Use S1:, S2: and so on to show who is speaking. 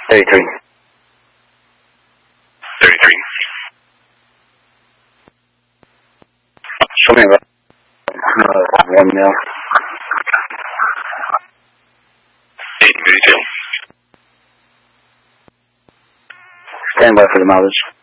S1: 33.
S2: 33.
S1: Show me about 1 mil.
S2: 832.
S1: Stand by for the mileage.